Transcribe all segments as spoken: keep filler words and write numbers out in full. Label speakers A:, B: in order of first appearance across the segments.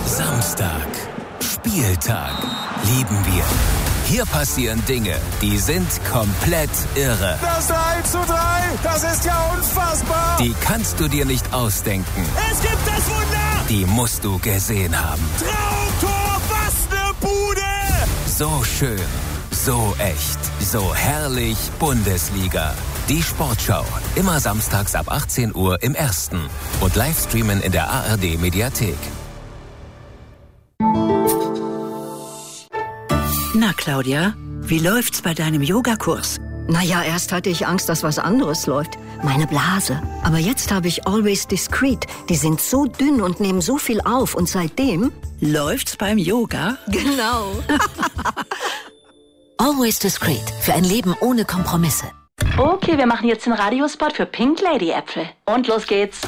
A: Samstag. Spieltag. Lieben wir. Hier passieren Dinge, die sind komplett irre.
B: Das drei zu drei, das ist ja unfassbar.
A: Die kannst du dir nicht ausdenken.
B: Es gibt das Wunder.
A: Die musst du gesehen haben.
B: Traumtor, was ne Bude.
A: So schön, so echt, so herrlich Bundesliga. Die Sportschau, immer samstags ab achtzehn Uhr im Ersten und Livestreamen in der A R D-Mediathek.
C: Na, Claudia, wie läuft's bei deinem Yogakurs?
D: Naja, erst hatte ich Angst, dass was anderes läuft. Meine Blase. Aber jetzt habe ich Always Discreet. Die sind so dünn und nehmen so viel auf. Und seitdem...
C: Läuft's beim Yoga?
D: Genau. Always Discreet. Für ein Leben ohne Kompromisse.
E: Okay, wir machen jetzt den Radiospot für Pink Lady Äpfel. Und los geht's.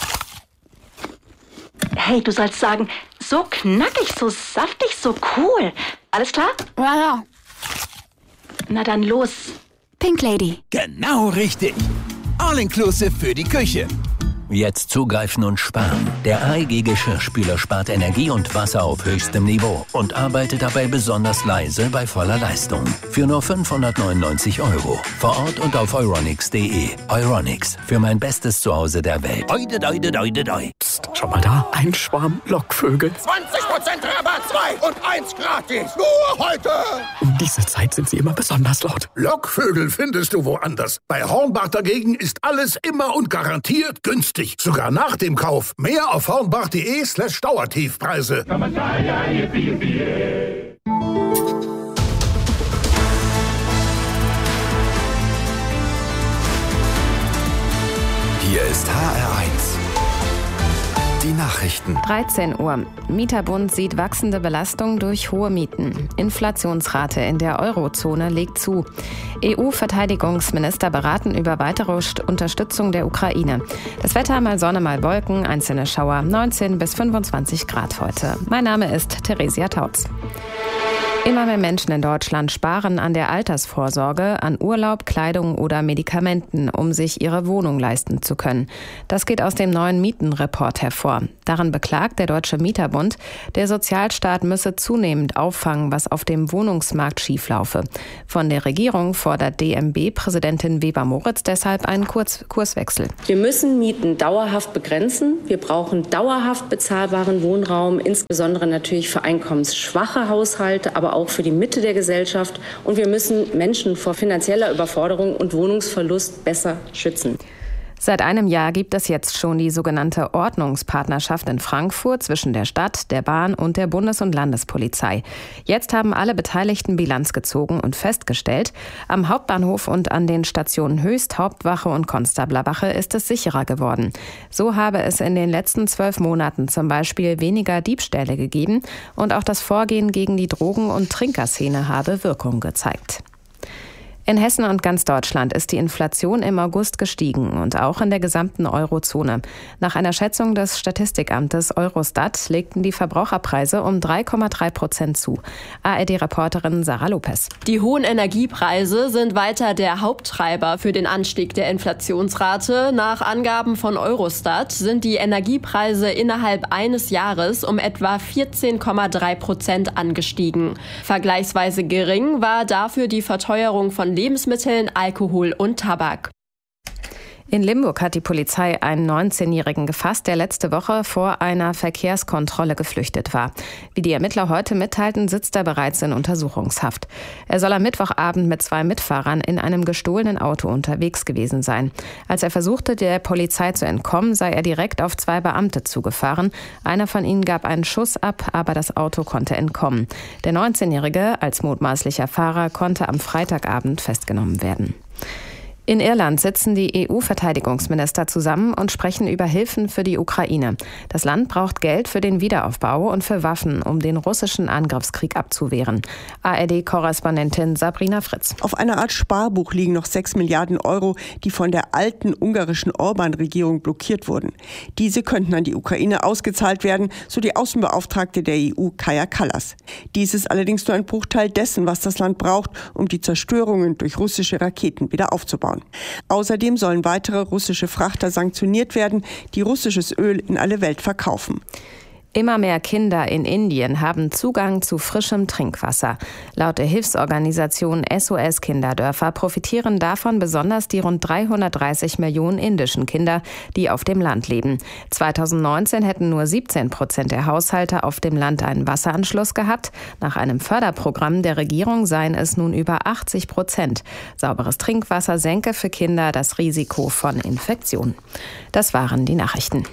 E: Hey, du sollst sagen, so knackig, so saftig, so cool. Alles klar?
F: Ja, ja.
E: Na dann los.
F: Pink Lady.
G: Genau richtig. All-inclusive für die Küche.
A: Jetzt zugreifen und sparen. Der A E G-Geschirrspüler spart Energie und Wasser auf höchstem Niveau und arbeitet dabei besonders leise bei voller Leistung. Für nur fünfhundertneunundneunzig Euro. Vor Ort und auf euronics punkt de. Euronics, für mein bestes Zuhause der Welt. Oide, oide, oide, oide.
H: Psst, schau mal da. Ein Schwarm Lockvögel.
B: zwanzig Prozent Rabatt, zwei und eins gratis. Nur heute.
H: Um diese Zeit sind sie immer besonders laut.
I: Lockvögel findest du woanders. Bei Hornbach dagegen ist alles immer und garantiert günstig. Sogar nach dem Kauf. Mehr auf hornbach punkt de slash Dauertiefpreise.
J: Hier ist H R eins. Die Nachrichten.
K: dreizehn Uhr. Mieterbund sieht wachsende Belastung durch hohe Mieten. Inflationsrate in der Eurozone legt zu. E U-Verteidigungsminister beraten über weitere Unterstützung der Ukraine. Das Wetter mal Sonne, mal Wolken, einzelne Schauer, neunzehn bis fünfundzwanzig Grad heute. Mein Name ist Theresia Tautz. Immer mehr Menschen in Deutschland sparen an der Altersvorsorge, an Urlaub, Kleidung oder Medikamenten, um sich ihre Wohnung leisten zu können. Das geht aus dem neuen Mietenreport hervor. Darin beklagt der Deutsche Mieterbund, der Sozialstaat müsse zunehmend auffangen, was auf dem Wohnungsmarkt schieflaufe. Von der Regierung fordert D M B-Präsidentin Weber-Moritz deshalb einen Kurs- Kurswechsel.
L: Wir müssen Mieten dauerhaft begrenzen. Wir brauchen dauerhaft bezahlbaren Wohnraum, insbesondere natürlich für einkommensschwache Haushalte, aber auch für die Mitte der Gesellschaft. Und wir müssen Menschen vor finanzieller Überforderung und Wohnungsverlust besser schützen.
K: Seit einem Jahr gibt es jetzt schon die sogenannte Ordnungspartnerschaft in Frankfurt zwischen der Stadt, der Bahn und der Bundes- und Landespolizei. Jetzt haben alle Beteiligten Bilanz gezogen und festgestellt, am Hauptbahnhof und an den Stationen Höchst, Hauptwache und Konstablerwache ist es sicherer geworden. So habe es in den letzten zwölf Monaten zum Beispiel weniger Diebstähle gegeben und auch das Vorgehen gegen die Drogen- und Trinkerszene habe Wirkung gezeigt. In Hessen und ganz Deutschland ist die Inflation im August gestiegen und auch in der gesamten Eurozone. Nach einer Schätzung des Statistikamtes Eurostat legten die Verbraucherpreise um drei Komma drei Prozent zu. A R D-Reporterin Sarah Lopez.
M: Die hohen Energiepreise sind weiter der Haupttreiber für den Anstieg der Inflationsrate. Nach Angaben von Eurostat sind die Energiepreise innerhalb eines Jahres um etwa vierzehn Komma drei Prozent angestiegen. Vergleichsweise gering war dafür die Verteuerung von Lebensmitteln, Alkohol und Tabak.
K: In Limburg hat die Polizei einen neunzehnjährigen gefasst, der letzte Woche vor einer Verkehrskontrolle geflüchtet war. Wie die Ermittler heute mitteilten, sitzt er bereits in Untersuchungshaft. Er soll am Mittwochabend mit zwei Mitfahrern in einem gestohlenen Auto unterwegs gewesen sein. Als er versuchte, der Polizei zu entkommen, sei er direkt auf zwei Beamte zugefahren. Einer von ihnen gab einen Schuss ab, aber das Auto konnte entkommen. Der neunzehnjährige, als mutmaßlicher Fahrer, konnte am Freitagabend festgenommen werden. In Irland sitzen die E U-Verteidigungsminister zusammen und sprechen über Hilfen für die Ukraine. Das Land braucht Geld für den Wiederaufbau und für Waffen, um den russischen Angriffskrieg abzuwehren. A R D-Korrespondentin Sabrina Fritz.
N: Auf einer Art Sparbuch liegen noch sechs Milliarden Euro, die von der alten ungarischen Orban-Regierung blockiert wurden. Diese könnten an die Ukraine ausgezahlt werden, so die Außenbeauftragte der E U, Kaja Kallas. Dies ist allerdings nur ein Bruchteil dessen, was das Land braucht, um die Zerstörungen durch russische Raketen wieder aufzubauen. Außerdem sollen weitere russische Frachter sanktioniert werden, die russisches Öl in alle Welt verkaufen.
K: Immer mehr Kinder in Indien haben Zugang zu frischem Trinkwasser. Laut der Hilfsorganisation S O S Kinderdörfer profitieren davon besonders die rund dreihundertdreißig Millionen indischen Kinder, die auf dem Land leben. zweitausendneunzehn hätten nur siebzehn Prozent der Haushalte auf dem Land einen Wasseranschluss gehabt. Nach einem Förderprogramm der Regierung seien es nun über achtzig Prozent. Sauberes Trinkwasser senke für Kinder das Risiko von Infektionen. Das waren die Nachrichten.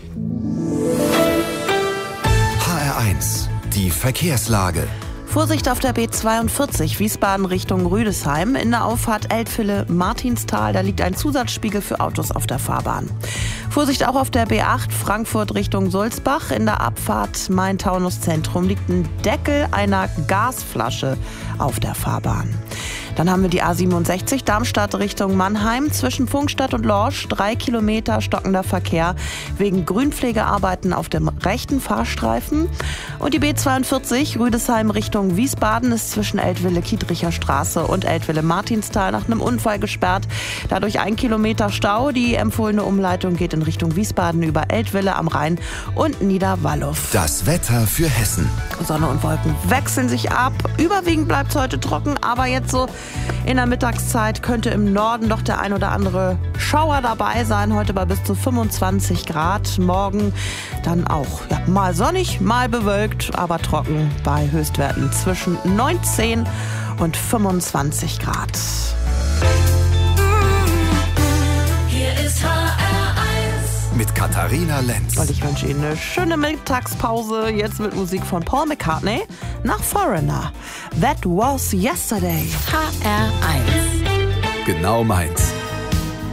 J: H R eins, die Verkehrslage.
O: Vorsicht auf der B zweiundvierzig, Wiesbaden Richtung Rüdesheim. In der Auffahrt Eltville-Martinstal, da liegt ein Zusatzspiegel für Autos auf der Fahrbahn. Vorsicht auch auf der B acht, Frankfurt Richtung Sulzbach. In der Abfahrt Main-Taunus-Zentrum liegt ein Deckel einer Gasflasche auf der Fahrbahn. Dann haben wir die A siebenundsechzig, Darmstadt Richtung Mannheim. Zwischen Pfungstadt und Lorsch drei Kilometer stockender Verkehr wegen Grünpflegearbeiten auf dem rechten Fahrstreifen. Und die B zweiundvierzig, Rüdesheim Richtung Wiesbaden, ist zwischen Eltville-Kiedricher Straße und Eltville-Martinstal nach einem Unfall gesperrt. Dadurch ein Kilometer Stau. Die empfohlene Umleitung geht in Richtung Wiesbaden über Eltville am Rhein und Niederwallow.
J: Das Wetter für Hessen.
O: Sonne und Wolken wechseln sich ab. Überwiegend bleibt es heute trocken, aber jetzt so in der Mittagszeit könnte im Norden noch der ein oder andere Schauer dabei sein. Heute bei bis zu fünfundzwanzig Grad. Morgen dann auch ja, mal sonnig, mal bewölkt, aber trocken bei Höchstwerten zwischen neunzehn und fünfundzwanzig Grad.
J: Hier ist H R eins mit Katharina Lenz.
O: Und ich wünsche Ihnen eine schöne Mittagspause. Jetzt mit Musik von Paul McCartney nach Foreigner. That was yesterday.
J: H R eins. Genau meins.